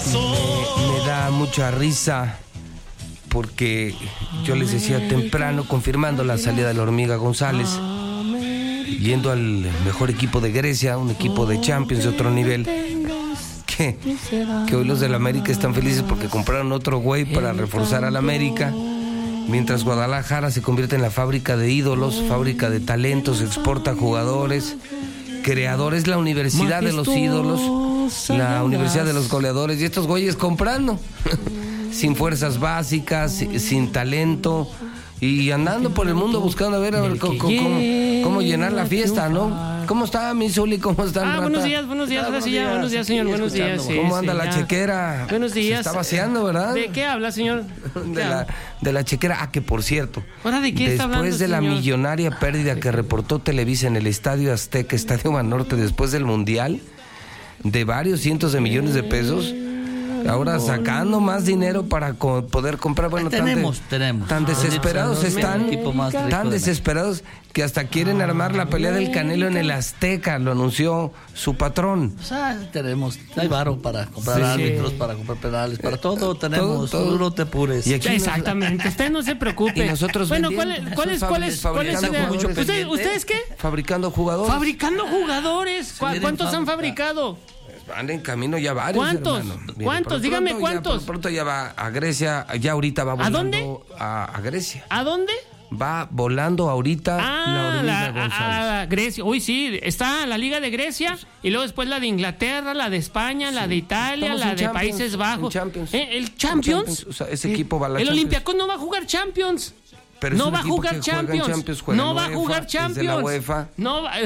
Me da mucha risa porque yo les decía temprano, confirmando la salida de la Hormiga González, yendo al mejor equipo de Grecia, un equipo de Champions de otro nivel, que hoy los del América están felices porque compraron otro güey para reforzar al América, mientras Guadalajara se convierte en la fábrica de ídolos, fábrica de talentos, exporta jugadores, creadores, la universidad de los ídolos, la universidad de los goleadores, y estos güeyes comprando sin fuerzas básicas, sin talento, y andando por el mundo buscando a ver cómo llenar la fiesta, ¿no? ¿Cómo está, mi Zuli? ¿Cómo están, Rata? Buenos días, buenos días, señor, buenos días. ¿Cómo anda la chequera? Buenos días. Se está vaciando, ¿verdad? ¿De qué habla, señor? De la chequera. Ah, que por cierto, ¿ahora de qué está hablando, después de la millonaria pérdida que reportó Televisa en el Estadio Azteca, Estadio Banorte, después del Mundial, de varios cientos de millones de pesos, ahora sacando más dinero para poder comprar. Bueno, tenemos. Tan desesperados están, tan desesperados que hasta quieren armar la pelea del Canelo en el Azteca, lo anunció su patrón. O sea, hay varo para comprar árbitros, para comprar penales, para todo tenemos. Todo. No te apures. Y aquí exactamente, usted no se preocupe. Y nosotros ¿cuál es ¿Ustedes qué? Fabricando jugadores. Fabricando jugadores. ¿Cuántos han fabricado? Van en camino ya varios. ¿Cuántos? ¿Cuántos? Dígame cuántos. Pronto ya va a Grecia, ya ahorita va volando. ¿A dónde? A Grecia. ¿A dónde? Va volando ahorita la Hormiga González. A Grecia. Uy, sí, está la Liga de Grecia y luego después la de Inglaterra, la de España, la de Italia, la de Países Bajos. ¿El Champions? O sea, ese equipo va a la El Olympiacos no va a jugar Champions. Pero no va a jugar Champions. No va a jugar Champions. De la UEFA. No va.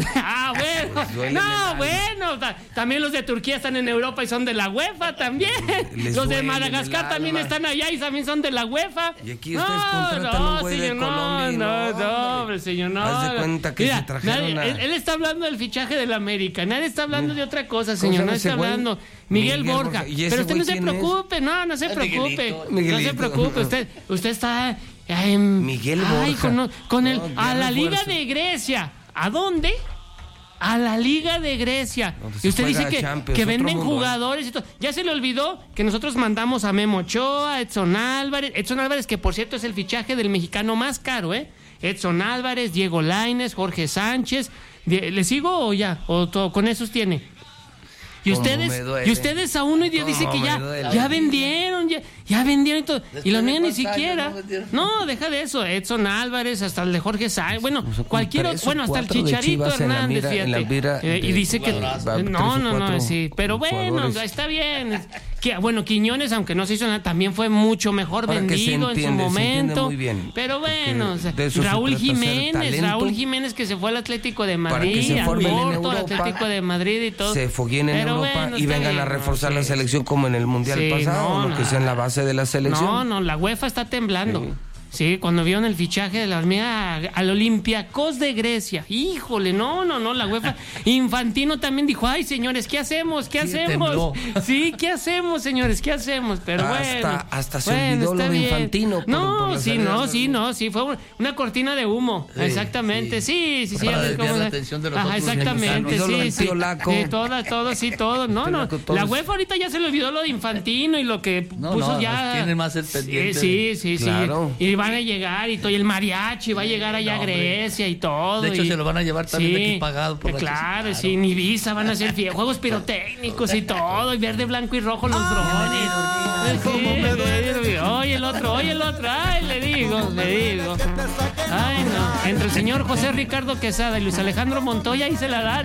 Bueno. También los de Turquía están en Europa y son de la UEFA también. Los de Madagascar también están allá y también son de la UEFA. Y aquí ustedes contratan un güey de Colombia. No, hombre, señor, no. Haz de cuenta que se trajeron él está hablando del fichaje del América. Nadie está hablando de otra cosa, señor. No está hablando. Miguel Borja. Pero usted no se preocupe. No se preocupe. No se preocupe. Usted está... Miguel Borja. A la Liga de Grecia. ¿A dónde? A la Liga de Grecia. Y usted dice que venden jugadores y todo. Ya se le olvidó que nosotros mandamos a Memo Ochoa, a Edson Álvarez, que por cierto es el fichaje del mexicano más caro, ¿eh? Edson Álvarez, Diego Lainez, Jorge Sánchez. ¿Le sigo o ya? ¿O con esos tiene? Y ustedes a uno y dice que ya vendieron y todo. Y los míos ni siquiera. No, deja de eso. Edson Álvarez, hasta el de Jorge Sáenz. Bueno, hasta el Chicharito Hernández, fíjate. Y dice que no, sí. Pero bueno, está bien. Quiñones, aunque no se hizo nada, también fue mucho mejor vendido en su momento. Muy bien, pero bueno, Raúl Jiménez que se fue al Atlético de Madrid, al Porto, al Atlético de Madrid y todo. Se fogueen en Europa y vengan a reforzar la selección como en el Mundial pasado, lo que sea en la base de la selección. No, la UEFA está temblando. Sí, cuando vieron el fichaje de la Hormiga al Olympiacos de Grecia. Híjole, no, la UEFA. Infantino también dijo, ay, señores, ¿qué hacemos? Sí, ¿qué hacemos, señores? ¿Qué hacemos? Pero hasta se olvidó lo de Infantino. Sí, fue una cortina de humo. Exactamente, sí. Para desviar la atención de los otros. Exactamente, sí. Todo. No. La UEFA ahorita ya se le olvidó lo de Infantino y lo que puso ya. Tiene más el pendiente. Sí. Claro. Y van a llegar y todo, y el mariachi va a llegar allá a Grecia y todo. De hecho, se lo van a llevar también aquí pagado por claro, sí, en Ibiza van a hacer juegos pirotécnicos y todo, y verde, blanco y rojo los drones. Oye el otro, ay, le digo. Ay, no. Entre el señor José Ricardo Quesada y Luis Alejandro Montoya, ahí se la dan,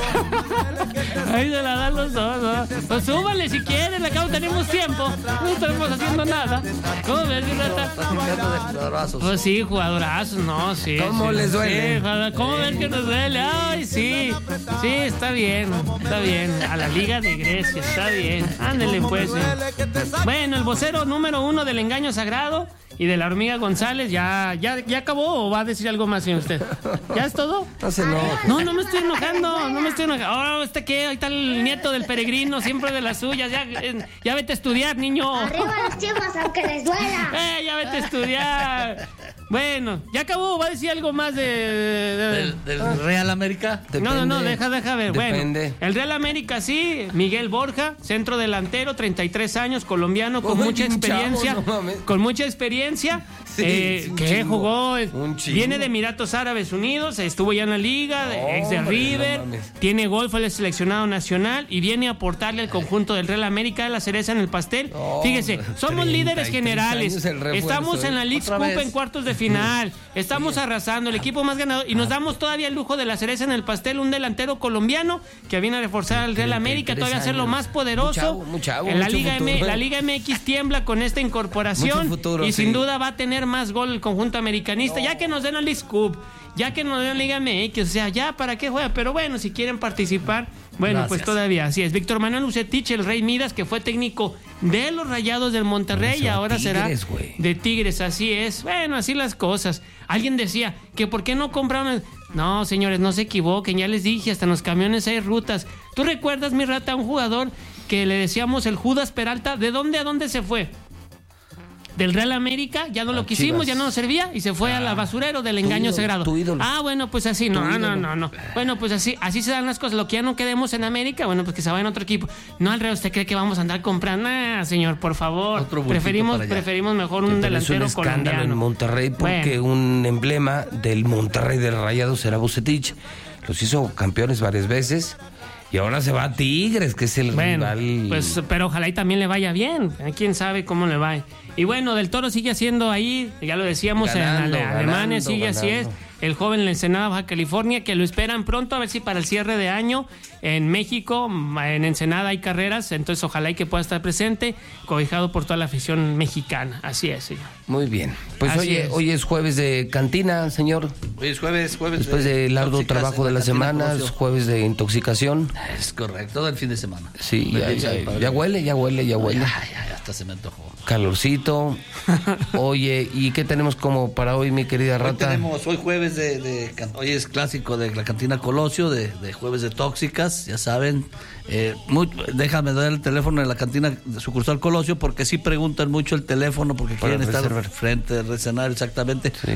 Ahí se la dan los dos, ¿no? Pues súbale si quieren, acá no tenemos tiempo, no estamos haciendo nada. ¿Cómo ves, Rata? Pues sí, jugadorazos, no, sí. ¿Cómo les duele? Sí, ¿cómo ven que nos duele? Ay, sí, está bien. A la Liga de Grecia, está bien. Ándele, pues. Bueno, el vocero número 1 del engaño sagrado y de la Hormiga González, ¿ya acabó o va a decir algo más, señor usted? ¿Ya es todo? No se enoje. No me estoy enojando. Ahora, ¿qué? Ahí está el nieto del peregrino, siempre de las suyas. Ya vete a estudiar, niño. Arriba los Chivas, aunque les duela. Ya vete a estudiar. Bueno, ya acabó, va a decir algo más ¿Del Real América? No, deja ver. Depende. Bueno, el Real América sí, Miguel Borja, centro delantero, 33 años, colombiano, con mucha experiencia. Con mucha experiencia, que jugó, viene de Emiratos Árabes Unidos, estuvo ya en la liga, ex de River, tiene gol, fue el seleccionado nacional y viene a aportarle al conjunto del Real América la cereza en el pastel. Fíjese, somos líderes generales, estamos en la League Cup en cuartos de final, estamos arrasando, el equipo más ganador, y nos damos todavía el lujo de la cereza en el pastel, un delantero colombiano que viene a reforzar al Real América, todavía hacerlo más poderoso. En la Liga MX tiembla con esta incorporación y sin duda va a tener más gol el conjunto americanista, ya que nos den la League Cup, ya que nos den la Liga MX, o sea, ya para qué juega, pero bueno, si quieren participar, bueno, pues todavía, así es. Víctor Manuel Ucetich, el Rey Midas, que fue técnico de los Rayados del Monterrey y ahora será de Tigres, así es. Bueno, así las cosas. Alguien decía que por qué no compraron... No, señores, no se equivoquen, ya les dije, hasta en los camiones hay rutas. ¿Tú recuerdas, mi rata, a un jugador que le decíamos el Judas Peralta? ¿De dónde a dónde se fue? Del Real América, ya no lo quisimos, ya no nos servía y se fue al basurero del engaño sagrado. Tu ídolo. Bueno, pues así, no. Bueno, pues así se dan las cosas. Lo que ya no quedemos en América, bueno, pues que se vaya en otro equipo. No, al revés, ¿usted cree que vamos a andar comprando? Señor, por favor. Preferimos mejor un delantero colombiano. colombiano. En Monterrey, porque un emblema del Monterrey del Rayado será Vucetich. Los hizo campeones varias veces. Y ahora se va a Tigres, que es el rival. Pues, pero ojalá y también le vaya bien. Quién sabe cómo le va. Y bueno, Del Toro sigue haciendo ahí, ya lo decíamos, en Alemania sigue así es. El joven en Ensenada, Baja California, que lo esperan pronto, a ver si para el cierre de año en México, en Ensenada hay carreras, entonces ojalá y que pueda estar presente, cobijado por toda la afición mexicana. Así es, señor. Muy bien. Pues hoy es jueves de cantina, señor. Hoy es jueves. Después del arduo trabajo de la semana, es jueves de intoxicación. Es correcto, todo el fin de semana. Sí, ya huele. Ya hasta se me antojó. Calorcito. Oye, ¿y qué tenemos como para hoy, mi querida rata? Hoy jueves hoy es clásico de la cantina Colosio, de jueves de tóxicas, ya saben. Déjame dar el teléfono de la cantina de sucursal Colosio, porque sí preguntan mucho el teléfono, porque quieren estar frente al escenario, exactamente. Sí.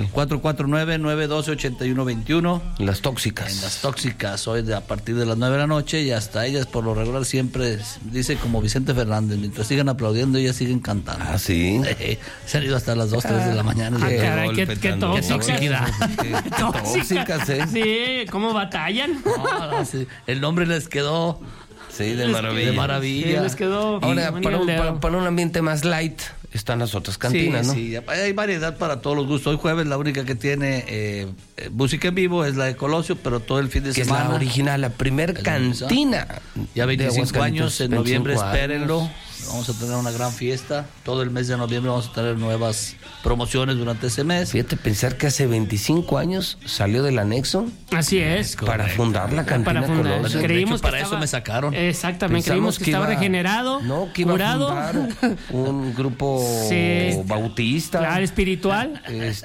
449-912-8121. Las tóxicas. En las tóxicas, hoy a partir de las 9 de la noche, y hasta ellas por lo regular siempre, dice como Vicente Fernández, mientras sigan aplaudiendo, ellas siguen cantando. Ah, sí. Se han ido hasta las 2, 3 de la mañana. Caray, qué tóxica. Tóxicas, ¿eh? Sí, ¿cómo batallan? No, sí. El nombre les quedó... Sí, de maravilla. De maravilla. Sí, les quedó. Ahora, para un ambiente más light, están las otras cantinas, ¿no? Sí, hay variedad para todos los gustos. Hoy jueves la única que tiene música en vivo es la de Colosio, pero todo el fin de semana. Es la original, la primer cantina. Ya 25 años, en noviembre, espérenlo. Vamos a tener una gran fiesta. Todo el mes de noviembre vamos a tener nuevas promociones durante ese mes. Fíjate, pensar que hace 25 años salió del anexo. Así es. Para fundar la cantina Colosio. Creímos que eso me sacaron. Exactamente, creímos que estaba regenerado. No, que iba a fundar un grupo bautista. Claro, espiritual.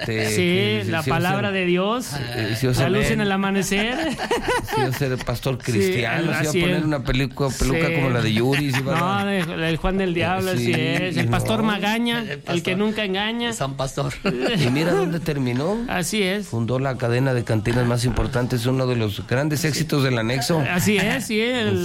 La palabra de Dios. La luz en el amanecer. Sí, iba a ser pastor cristiano. Se iba a poner una peluca como la de Yuri. No, el Juan del Diablo, así es. El pastor Magaña, el que nunca engaña. San Pastor. Y mira dónde terminó. Así es. Fundó la cadena de cantinas más importantes, uno de los grandes éxitos del anexo. Así es, sí,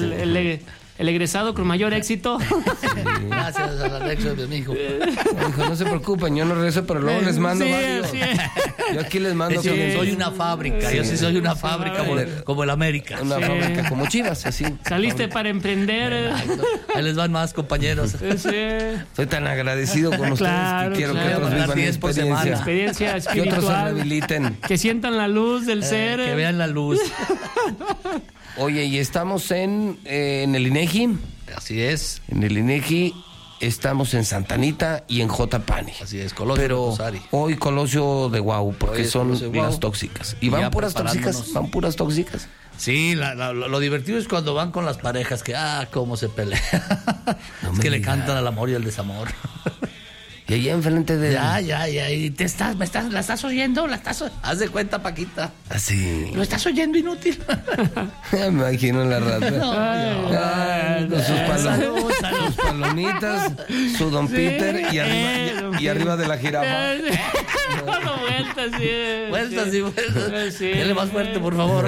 el egresado con mayor éxito. Sí. Gracias al anexo de mi hijo. Dijo, no se preocupen, yo no regreso, pero luego les mando varios. Sí. Yo aquí les mando. Soy una fábrica, yo sí soy una fábrica como el América. Una fábrica como Chivas, así. Saliste para emprender. Ahí les van más, compañeros. Soy tan agradecido con ustedes que quiero que otros vivan mi experiencia espiritual. Que otros se rehabiliten. Que sientan la luz del ser. Que vean la luz. Oye, y estamos en el INEGI. Así es. En el INEGI estamos en Santa Anita y en Jotapani. Así es, Colosio. Pero Rosari. Hoy Colosio de Guau, porque son las tóxicas. ¿Y van puras tóxicas? ¿Van puras tóxicas? Sí, lo divertido es cuando van con las parejas que, cómo se pelean. Es que le cantan al amor y al desamor. Y ahí enfrente de... Ya, y la estás oyendo, haz de cuenta, Paquita. Así. ¿Lo estás oyendo, inútil? Me imagino la rata. Con sus palomitas, su Don Peter y arriba de la jirafa. Vueltas. Dale más fuerte, por favor.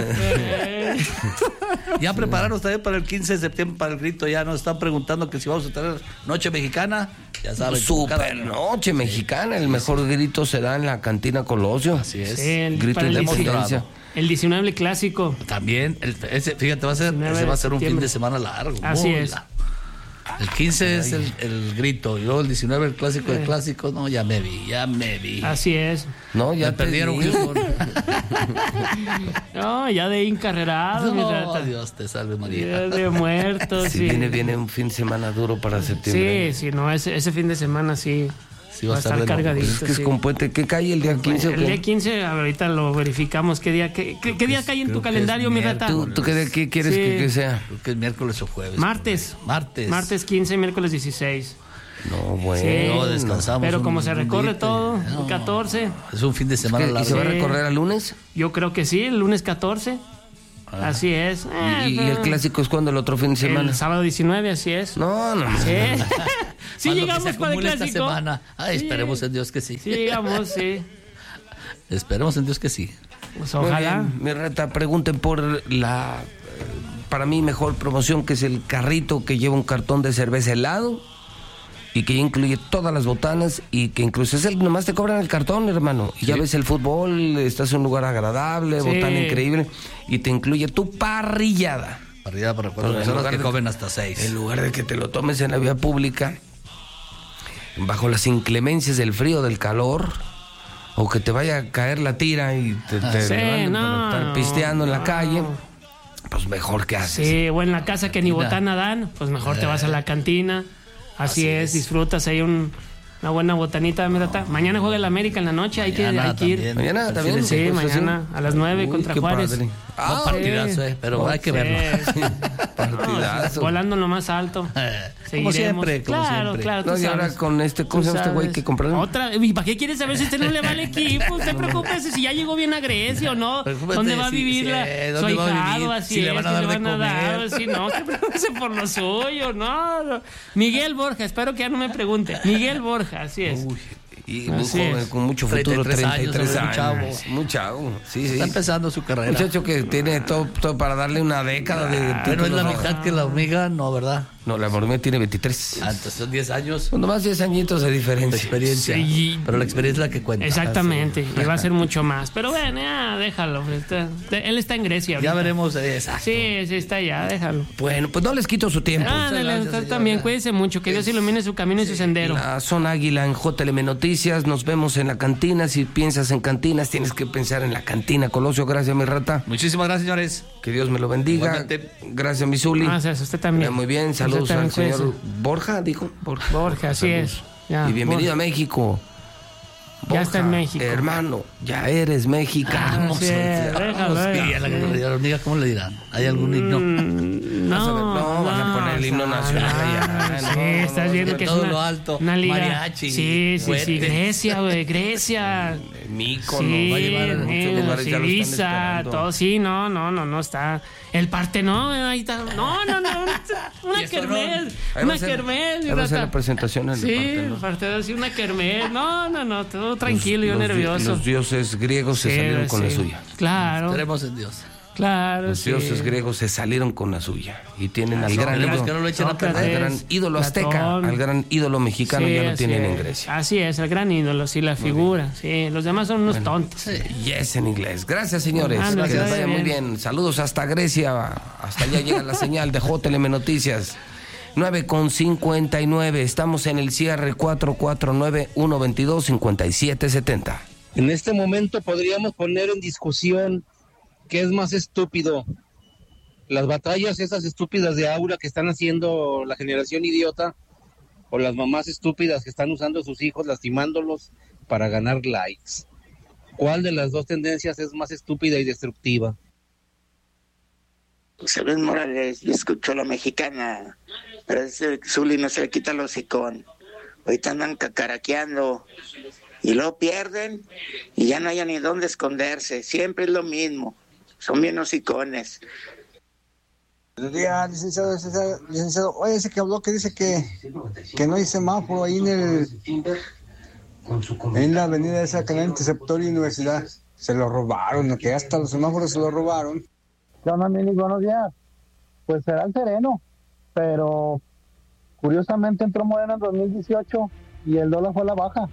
Ya prepararon también para el 15 de septiembre, para el grito. Ya nos están preguntando que si vamos a tener Noche Mexicana. Ya saben. Super Noche Mexicana. El mejor grito será en la Cantina Colosio. Así es. Sí, Grito de independencia. El 19 clásico. También, fíjate, va a ser un fin de semana largo. Así es. El 15 es el grito, y luego el 19 el clásico de clásicos. No, ya me vi. Así es. No, ya perdieron Houston. No, ya de encarrerado. No, Dios te salve, María. Ya de muertos. Sí, viene un fin de semana duro para septiembre. Sí, no, ese fin de semana sí. Sí, va a estar cargadito. Es que es con puente. ¿Qué cae el día 15? El día 15, ahorita lo verificamos. ¿Qué día cae en tu calendario, mi rata? ¿Tú qué quieres que sea? Creo que es miércoles o jueves. Martes 15, miércoles 16. No, bueno. Sí, no, descansamos. Pero como se recorre todo, el 14. Es un fin de semana largo. ¿Y se va a recorrer el lunes? Yo creo que sí, el lunes 14. Así es. ¿Y el clásico es cuándo? ¿El otro fin de semana? El sábado 19, así es. No. Sí. Sí llegamos para el clásico. Esta semana. Esperemos en Dios que sí. Sí, llegamos, sí. Esperemos en Dios que sí. Pues ojalá. Mi rata, pregunten por la, para mí, mejor promoción, que es el carrito que lleva un cartón de cerveza helado y que ya incluye todas las botanas y que incluso nomás te cobran el cartón, hermano. Y ya ves el fútbol, estás en un lugar agradable, botana increíble y te incluye tu parrillada. Parrillada para 4 personas que comen hasta 6. En lugar de que te lo tomes en la vía pública, bajo las inclemencias del frío, del calor, o que te vaya a caer la tira y te para estar pisteando en la calle, pues mejor que haces. Sí, o en la casa que ni botana dan, pues mejor te vas a la cantina. Así es, disfrutas ahí una buena botanita, mira. Mañana juega el América en la noche, hay que ir. Mañana también. Sí, mañana a las 9 contra Juárez. Padre. Partidazo, pero hay que verlo. Partidazo. Volando en lo más alto. Como siempre. Claro. No, y ahora con ¿cómo se llama este güey que compraron? Otra, ¿y para qué quieres saber si usted no le va al equipo? Usted preocúpese si ya llegó bien a Grecia o no. ¿Dónde va a vivir su ahijado? Así si le van a dar de comer. Así, no, que preocúpese por lo suyo, no. Miguel Borja, espero que ya no me pregunte. Miguel Borja, así es. Y muy joven, con mucho futuro, 33 años. Muy chavo. Sí. Está empezando su carrera. Muchacho que tiene todo para darle una década de... Pero es la mitad que la hormiga, no, ¿verdad? No, la hormiga tiene 23. Entonces son 10 años. Cuando más 10 añitos de diferencia. La experiencia. Sí. Pero la experiencia es la que cuenta. Exactamente. Y va a ser mucho más. Pero bueno, déjalo. Él está en Grecia ahorita. Ya veremos. Exacto. Sí, está allá, déjalo. Bueno, pues no les quito su tiempo. Usted también, cuídense mucho. Que Dios ilumine su camino y su sendero. La Zona Águila en JLM Noticias. Nos vemos en la cantina. Si piensas en cantinas, tienes que pensar en la cantina Colosio. Gracias, mi rata. Muchísimas gracias, señores. Que Dios me lo bendiga. Igualmente. Gracias, mi Zuli. Gracias, usted también. Muy bien, saludos al señor Borja, dijo. Borja, así es. Ya, y bienvenido a México. Borja, ya está en México. Hermano, ya eres mexicano. Sí, déjalo. ¿Y a la hormiga cómo le dirán? ¿Hay algún himno? No, van a poner el himno nacional allá. Sí, estás viendo que es lo alto. Una liga. Mariachi. Sí. Grecia, güey, Grecia. Mícono, sí, va a llevar en muchos lugares, ya lo están esperando. Todo, sí, no está. El Partenón, ahí está. No. Una kermés. Una kermés. Va a ser la presentación en el Partenón. Sí, el Partenón, sí, una kermés. No, todo tranquilo, yo nervioso. Los dioses griegos se salieron con la suya. Claro. Esperemos en Dios. Claro, los dioses griegos se salieron con la suya y tienen al gran ídolo azteca, al gran ídolo mexicano, ya lo tienen en Grecia. Así es, el gran ídolo, sí, la figura. Sí, los demás son unos tontos. Yes, en inglés. Gracias, señores. Que les vaya muy bien. Saludos hasta Grecia. Hasta allá llega la señal de JLM Noticias. 9:59. Estamos en el cierre 449-122-5770. En este momento podríamos poner en discusión ¿qué es más estúpido? Las batallas esas estúpidas de aura que están haciendo la generación idiota o las mamás estúpidas que están usando a sus hijos lastimándolos para ganar likes. ¿Cuál de las dos tendencias es más estúpida y destructiva? José Luis Morales, yo escucho a la mexicana, pero ese Zuli no se le quita el hocicón. ahorita andan cacaraqueando y luego pierden y ya no hay ni dónde esconderse, siempre es lo mismo, son bien hocicones. Buenos días, licenciado. Oye, ese que habló que dice que no hay semáforo ahí en la avenida esa que en Receptorio y Universidad. Se lo robaron, que hasta los semáforos se lo robaron. ¿Qué onda, Mini? Buenos días. Pues será el sereno, pero curiosamente entró Morena en 2018 y el dólar fue a la baja.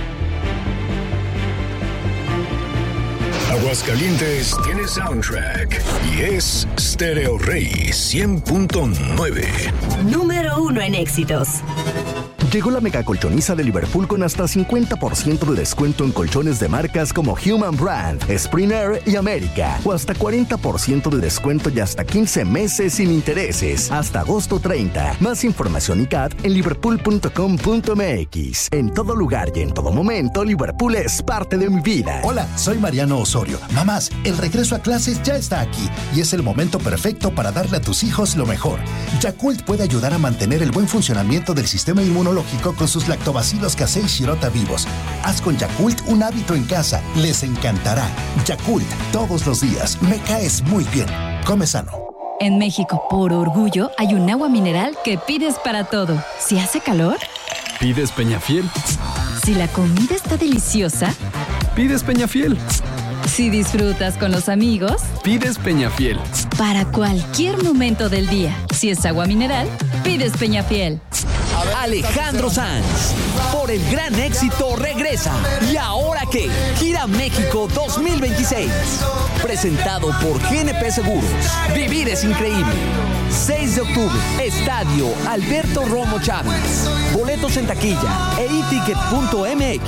Aguascalientes tiene soundtrack y es Stereo Rey 100.9. Número 1 en éxitos. Llegó la mega colchoniza de Liverpool con hasta 50% de descuento en colchones de marcas como Human Brand, Spring Air y América. O hasta 40% de descuento y hasta 15 meses sin intereses. Hasta agosto 30. Más información y CAT en liverpool.com.mx. En todo lugar y en todo momento, Liverpool es parte de mi vida. Hola, soy Mariano Osorio. Mamás, el regreso a clases ya está aquí y es el momento perfecto para darle a tus hijos lo mejor. Yakult puede ayudar a mantener el buen funcionamiento del sistema inmunológico con sus lactobacilos casei Shirota vivos. Haz con Yakult un hábito en casa. Les encantará. Yakult, todos los días. Me caes muy bien. Come sano. En México, por orgullo, hay un agua mineral que pides para todo. Si hace calor, pides Peñafiel. Si la comida está deliciosa, pides Peñafiel. Si disfrutas con los amigos, pides Peñafiel. Para cualquier momento del día, si es agua mineral, pides Peñafiel. Alejandro Sanz, por el gran éxito regresa. ¿Y ahora qué? Gira México 2026. Presentado por GNP Seguros. Vivir es increíble. 6 de octubre, Estadio Alberto Romo Chávez. Boletos en taquilla e eticket.mx.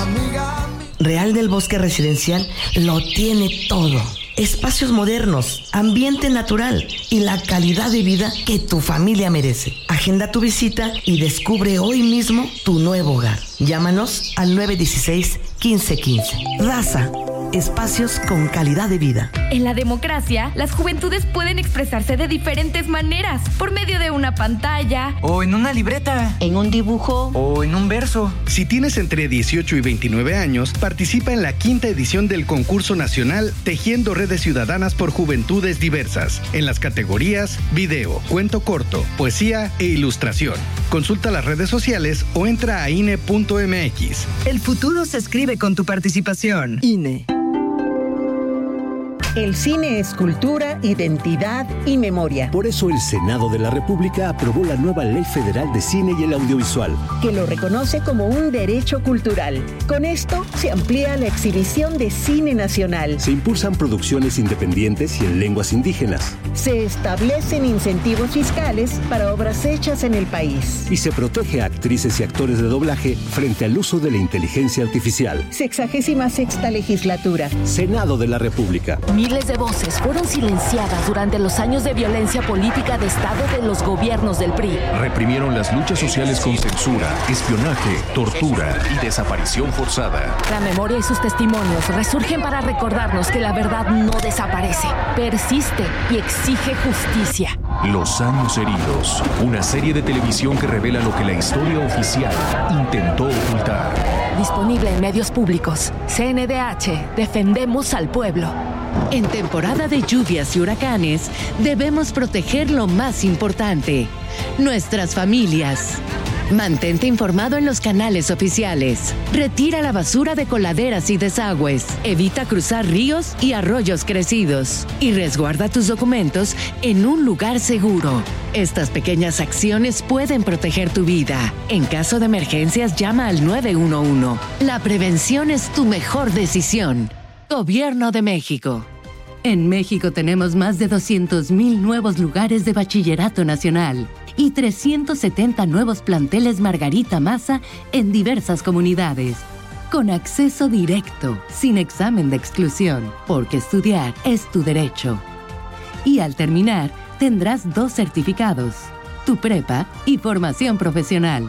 Real del Bosque Residencial lo tiene todo. Espacios modernos, ambiente natural y la calidad de vida que tu familia merece. Agenda tu visita y descubre hoy mismo tu nuevo hogar. Llámanos al 916-1515. Raza, espacios con calidad de vida. En la democracia, las juventudes pueden expresarse de diferentes maneras, por medio de una pantalla, o en una libreta, en un dibujo, o en un verso. Si tienes entre 18 y 29 años, participa en la 5ª edición del concurso nacional Tejiendo Redes Ciudadanas por Juventudes Diversas, en las categorías video, cuento corto, poesía e ilustración. Consulta las redes sociales o entra a INE.mx. El futuro se escribe con tu participación. INE. El cine es cultura, identidad y memoria. Por eso el Senado de la República aprobó la nueva Ley Federal de Cine y el Audiovisual, que lo reconoce como un derecho cultural. Con esto se amplía la exhibición de cine nacional. Se impulsan producciones independientes y en lenguas indígenas. Se establecen incentivos fiscales para obras hechas en el país. Y se protege a actrices y actores de doblaje frente al uso de la inteligencia artificial. 66ª legislatura. Senado de la República. Miles de voces fueron silenciadas durante los años de violencia política de Estado de los gobiernos del PRI. Reprimieron las luchas sociales con censura, espionaje, tortura y desaparición forzada. La memoria y sus testimonios resurgen para recordarnos que la verdad no desaparece, persiste y exige justicia. Los años heridos, una serie de televisión que revela lo que la historia oficial intentó ocultar. Disponible en medios públicos. CNDH, defendemos al pueblo. En temporada de lluvias y huracanes, debemos proteger lo más importante, nuestras familias. Mantente informado en los canales oficiales. Retira la basura de coladeras y desagües. Evita cruzar ríos y arroyos crecidos. Y resguarda tus documentos en un lugar seguro. Estas pequeñas acciones pueden proteger tu vida. En caso de emergencias, llama al 911. La prevención es tu mejor decisión. Gobierno de México. En México tenemos más de 200,000 nuevos lugares de bachillerato nacional y 370 nuevos planteles Margarita Maza en diversas comunidades. Con acceso directo, sin examen de exclusión, porque estudiar es tu derecho. Y al terminar, tendrás 2 certificados, tu prepa y formación profesional.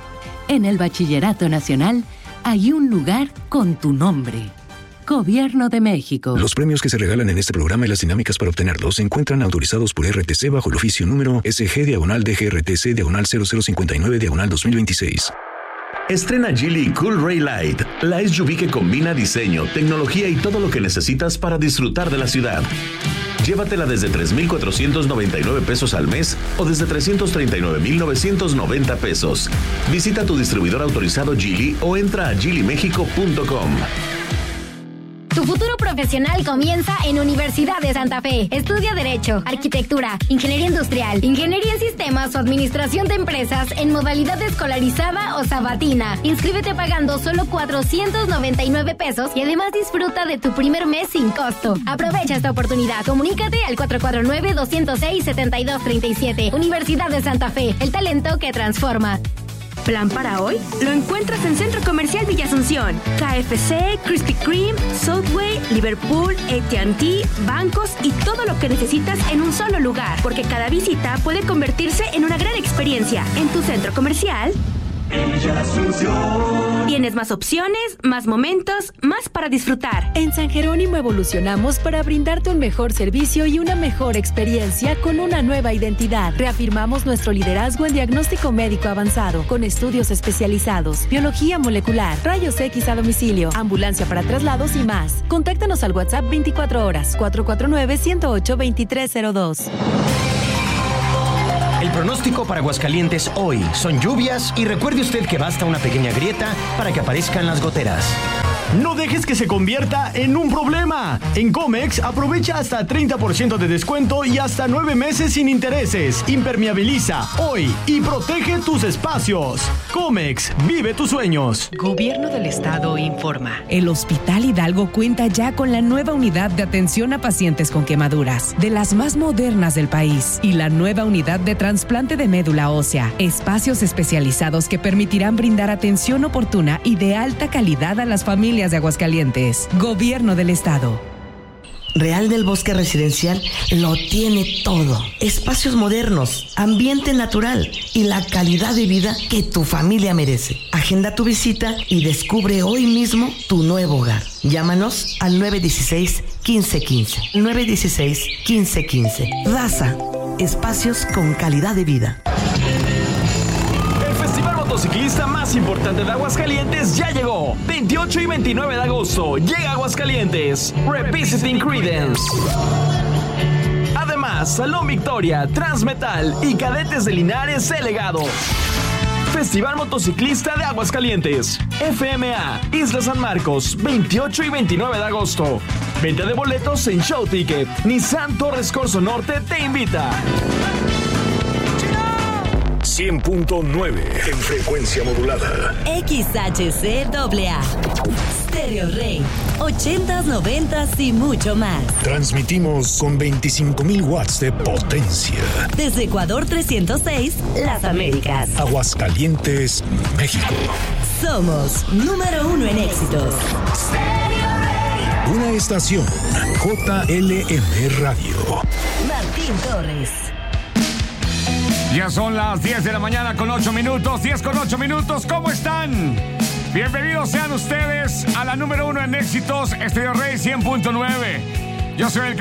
En el Bachillerato Nacional hay un lugar con tu nombre. Gobierno de México. Los premios que se regalan en este programa y las dinámicas para obtenerlos se encuentran autorizados por RTC bajo el oficio número SG/DGRTC/0059/2026. Estrena Geely Cool Ray Light, la SUV que combina diseño, tecnología y todo lo que necesitas para disfrutar de la ciudad. Llévatela desde 3,499 pesos al mes o desde 339,990 pesos. Visita tu distribuidor autorizado Geely o entra a geelymexico.com. Tu futuro profesional comienza en Universidad de Santa Fe. Estudia Derecho, Arquitectura, Ingeniería Industrial, Ingeniería en Sistemas o Administración de Empresas en modalidad escolarizada o sabatina. Inscríbete pagando solo 499 pesos y además disfruta de tu primer mes sin costo. Aprovecha esta oportunidad. Comunícate al 449-206-7237. Universidad de Santa Fe, el talento que transforma. ¿Plan para hoy? Lo encuentras en Centro Comercial Villa Asunción. KFC, Krispy Kreme, Subway, Liverpool, AT&T, bancos y todo lo que necesitas en un solo lugar. Porque cada visita puede convertirse en una gran experiencia. En tu centro comercial Villa Asunción. Tienes más opciones, más momentos, más para disfrutar. En San Jerónimo evolucionamos para brindarte un mejor servicio y una mejor experiencia con una nueva identidad. Reafirmamos nuestro liderazgo en diagnóstico médico avanzado, con estudios especializados, biología molecular, rayos X a domicilio, ambulancia para traslados y más. Contáctanos al WhatsApp 24 horas, 449-108-2302. El pronóstico para Aguascalientes hoy son lluvias y recuerde usted que basta una pequeña grieta para que aparezcan las goteras. No dejes que se convierta en un problema. En Comex aprovecha hasta 30% de descuento y hasta 9 meses sin intereses. Impermeabiliza hoy y protege tus espacios. Comex, vive tus sueños. Gobierno del Estado informa. El Hospital Hidalgo cuenta ya con la nueva unidad de atención a pacientes con quemaduras, de las más modernas del país, y la nueva unidad de trasplante de médula ósea. Espacios especializados que permitirán brindar atención oportuna y de alta calidad a las familias de Aguascalientes. Gobierno del Estado. Real del Bosque Residencial lo tiene todo. Espacios modernos, ambiente natural y la calidad de vida que tu familia merece. Agenda tu visita y descubre hoy mismo tu nuevo hogar. Llámanos al 916-1515. 916-1515. Raza, espacios con calidad de vida. Motociclista más importante de Aguascalientes ya llegó. 28 y 29 de agosto llega a Aguascalientes Revisiting Creedence. Además, Salón Victoria, Transmetal y Cadetes de Linares El Legado. Festival Motociclista de Aguascalientes. FMA Isla San Marcos, 28 y 29 de agosto. Venta de boletos en Show Ticket. Nissan Torres Corso Norte te invita. 100.9 en frecuencia modulada. XHCAA. Stereo Rey. 80s, 90s y mucho más. Transmitimos con 25,000 watts de potencia. Desde Ecuador 306, Las Américas. Aguascalientes, México. Somos número 1 en éxitos. Stereo Rey. Una estación JLM Radio. Martín Torres. Ya son las 10 de la mañana con 8 minutos. 10 con 8 minutos. ¿Cómo están? Bienvenidos sean ustedes a la número 1 en éxitos, Stereo Rey 100.9. Yo soy el